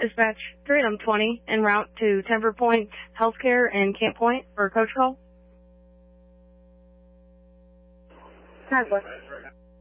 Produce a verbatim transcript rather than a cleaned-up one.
Dispatch three M twenty en route to Timber Point Healthcare in Camp Point for a coach call. Tesla.